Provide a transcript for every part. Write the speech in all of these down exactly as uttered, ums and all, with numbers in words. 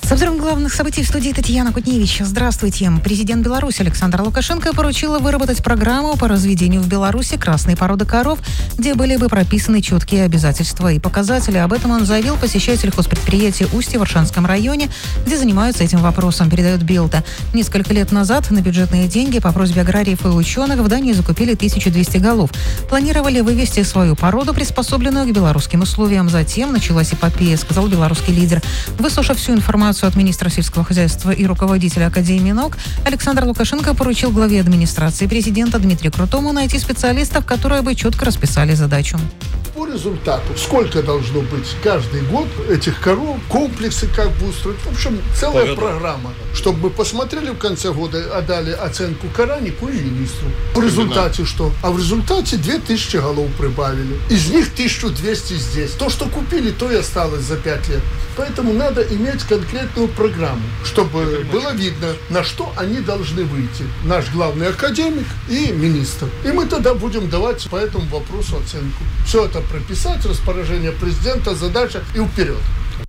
С обзором главных событий в студии Татьяна Кутневич. Здравствуйте. Президент Беларуси Александр Лукашенко поручил выработать программу по разведению в Беларуси красной породы коров, где были бы прописаны четкие обязательства и показатели. Об этом он заявил, посещая сельхозпредприятие «Устье» в Аршанском районе, где занимаются этим вопросом, передает Белта. Несколько лет назад на бюджетные деньги по просьбе аграриев и ученых в Дании закупили тысячу двести голов. Планировали вывести свою породу, приспособленную к белорусским условиям. Затем началась эпопея, сказал белорусский лидер. Выслушав всю информацию от министра сельского хозяйства и руководителя Академии наук, Александр Лукашенко поручил главе администрации президента Дмитрию Крутому найти специалистов, которые бы четко расписали задачу. По результату, сколько должно быть каждый год этих коров, комплексы как бы устроить. В общем, целая Погода. программа, чтобы мы посмотрели в конце года, отдали оценку Каранику и министру. В результате что? А в результате две тысячи голов прибавили. Из них тысяча двести здесь. То, что купили, то и осталось за пять лет. Поэтому надо иметь конкретную программу, чтобы было видно, на что они должны выйти. Наш главный академик и министр. И мы тогда будем давать по этому вопросу оценку. Все это прописать, распоряжение президента, задача и вперед.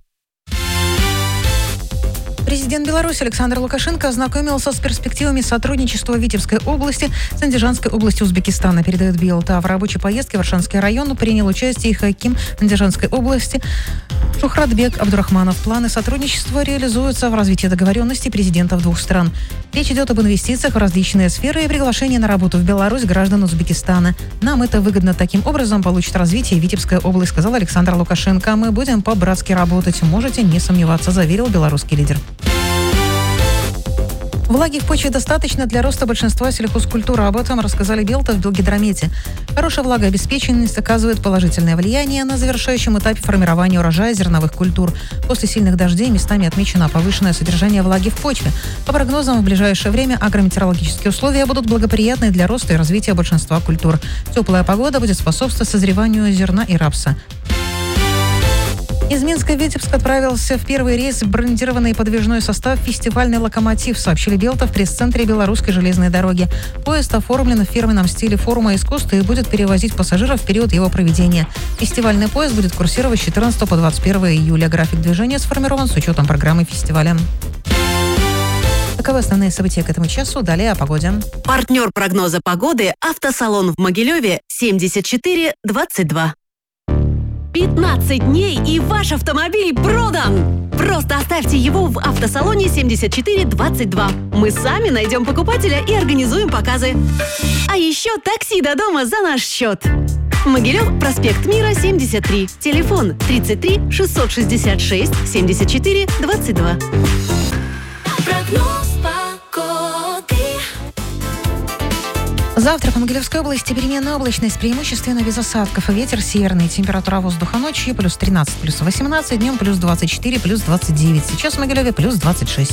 Президент Беларуси Александр Лукашенко ознакомился с перспективами сотрудничества в Витебской области с Андижанской областью Узбекистана, передает Белта. В рабочей поездке в Аршанский район принял участие и хаким Андижанской области Шухратбек Абдурахманов. Планы сотрудничества реализуются в развитии договоренностей президентов двух стран. Речь идет об инвестициях в различные сферы и приглашении на работу в Беларусь граждан Узбекистана. Нам это выгодно. Таким образом получит развитие Витебская область, сказал Александр Лукашенко. Мы будем по-братски работать. Можете не сомневаться, заверил белорусский лидер. Влаги в почве достаточно для роста большинства сельхозкультур. Об этом рассказали Белта в Белгидромете. Хорошая влагообеспеченность оказывает положительное влияние на завершающем этапе формирования урожая зерновых культур. После сильных дождей местами отмечено повышенное содержание влаги в почве. По прогнозам, в ближайшее время агрометеорологические условия будут благоприятны для роста и развития большинства культур. Теплая погода будет способствовать созреванию зерна и рапса. Из Минска в Витебск отправился в первый рейс брендированный подвижной состав «Фестивальный локомотив», сообщили Белта в пресс-центре Белорусской железной дороги. Поезд оформлен в фирменном стиле форума искусства и будет перевозить пассажиров в период его проведения. Фестивальный поезд будет курсировать с четырнадцатого по двадцать первое июля. График движения сформирован с учетом программы фестиваля. Таковы основные события к этому часу. Далее о погоде. Партнер прогноза погоды «Автосалон» в Могилеве семьдесят четыре двадцать два. пятнадцать дней и ваш автомобиль продан! Просто оставьте его в автосалоне семьдесят четыре двадцать два. Мы сами найдем покупателя и организуем показы. А еще такси до дома за наш счет. Могилев, проспект Мира, семьдесят три. Телефон тридцать три шестьсот шестьдесят шесть семьдесят четыре двадцать два. Прогноз погоды. Завтра по Могилевской области переменная облачность, преимущественно без осадков. Ветер северный. Температура воздуха ночью плюс тринадцать, плюс восемнадцать, днем плюс двадцать четыре, плюс двадцать девять. Сейчас в Могилеве плюс двадцать шесть.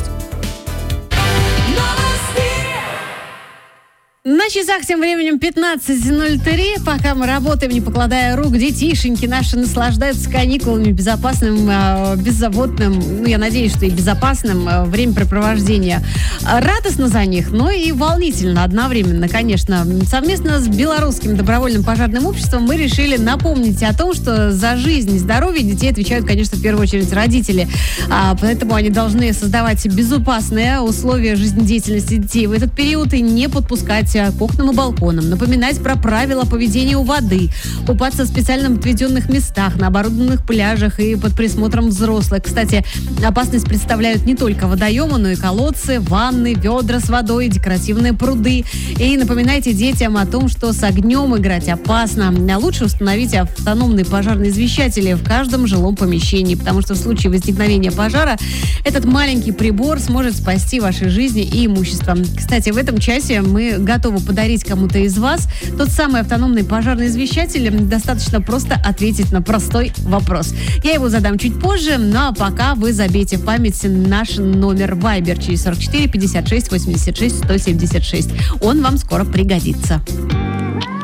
На часах тем временем пятнадцать ноль три. Пока мы работаем, не покладая рук, детишеньки наши наслаждаются каникулами, безопасным, беззаботным, ну, я надеюсь, что и безопасным времяпрепровождением. Радостно за них, но и волнительно одновременно, конечно. Совместно с Белорусским добровольным пожарным обществом мы решили напомнить о том, что за жизнь и здоровье детей отвечают, конечно, в первую очередь родители. А, поэтому они должны создавать безопасные условия жизнедеятельности детей в этот период и не подпускать к окнам и балконам, напоминать про правила поведения у воды, купаться в специально отведенных местах, на оборудованных пляжах и под присмотром взрослых. Кстати, опасность представляют не только водоемы, но и колодцы, ванны, ведра с водой, декоративные пруды. И напоминайте детям о том, что с огнем играть опасно. А лучше установить автономные пожарные извещатели в каждом жилом помещении, потому что в случае возникновения пожара этот маленький прибор сможет спасти ваши жизни и имущество. Кстати, в этом часе мы готовы подарить кому-то из вас тот самый автономный пожарный извещатель. Достаточно просто ответить на простой вопрос. Я его задам чуть позже, ну а пока вы забейте в память наш номер Viber через сорок четыре пятьдесят шесть восемьдесят шесть сто семьдесят шесть. Он вам скоро пригодится.